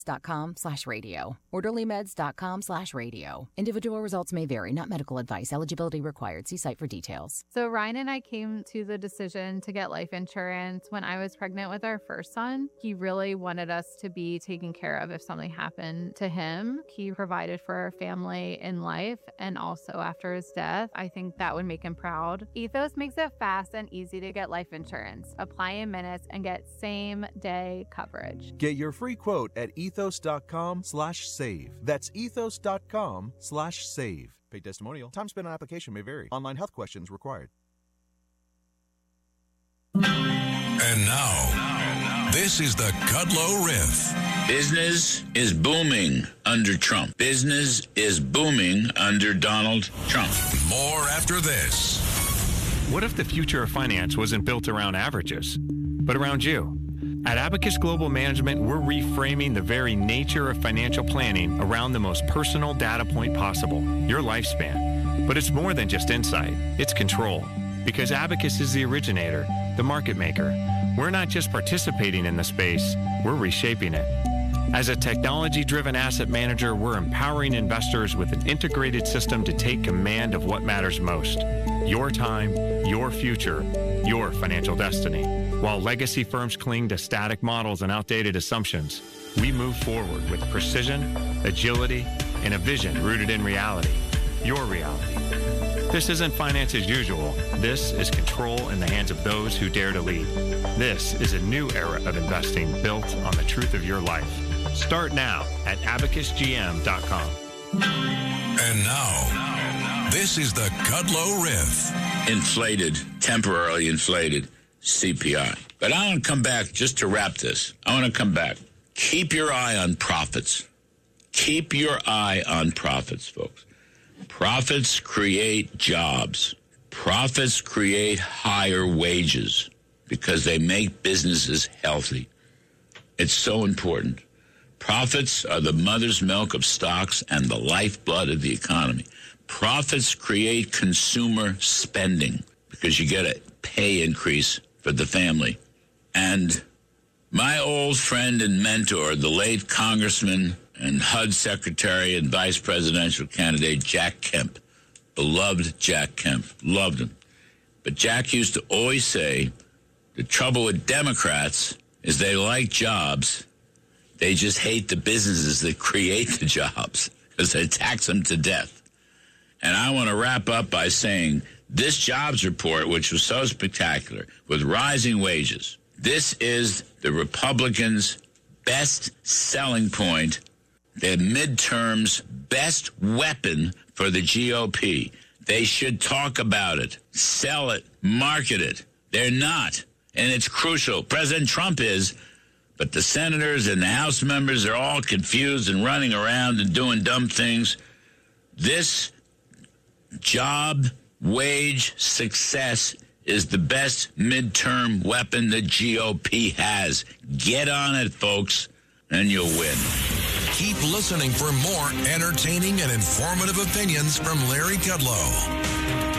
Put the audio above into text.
orderlymeds.com/radio. orderlymeds.com/radio. Individual results may vary, not medical advice. Eligibility required. See site for details. So Ryan and I came to the decision to get life insurance when I was pregnant with our first son. He really wanted us to be taken care of if something happened to him. He provided for our family in life and also after his death. I think that would make him proud. Ethos makes it fast and easy to get life insurance. Apply in minutes and get same-day coverage. Get your free quote at ethos.com/save. That's ethos.com/save. Paid testimonial. Time spent on application may vary. Online health questions required. And now, this is the Kudlow Riff. Business is booming under Trump. Business is booming under Donald Trump. More after this. What if the future of finance wasn't built around averages, but around you? At Abacus Global Management, we're reframing the very nature of financial planning around the most personal data point possible, your lifespan. But it's more than just insight, it's control. Because Abacus is the originator, the market maker. We're not just participating in the space, we're reshaping it. As a technology-driven asset manager, we're empowering investors with an integrated system to take command of what matters most. Your time, your future, your financial destiny. While legacy firms cling to static models and outdated assumptions, we move forward with precision, agility, and a vision rooted in reality. Your reality. This isn't finance as usual. This is control in the hands of those who dare to lead. This is a new era of investing built on the truth of your life. Start now at abacusgm.com. And now, this is the Kudlow Riff. Temporarily inflated CPI. But I want to come back just to wrap this. I want to come back. Keep your eye on profits. Keep your eye on profits, folks. Profits create jobs. Profits create higher wages because they make businesses healthy. It's so important. Profits are the mother's milk of stocks and the lifeblood of the economy. Profits create consumer spending because you get a pay increase for the family. And my old friend and mentor, the late Congressman and HUD Secretary and Vice Presidential candidate Jack Kemp, beloved Jack Kemp, loved him. But Jack used to always say, the trouble with Democrats is they like jobs. They just hate the businesses that create the jobs because they tax them to death. And I want to wrap up by saying this jobs report, which was so spectacular, with rising wages, this is the Republicans' best selling point, their midterms' best weapon for the GOP. They should talk about it, sell it, market it. They're not. And it's crucial. President Trump is, but the senators and the House members are all confused and running around and doing dumb things. This job wage success is the best midterm weapon the GOP has. Get on it, folks, and you'll win. Keep listening for more entertaining and informative opinions from Larry Kudlow.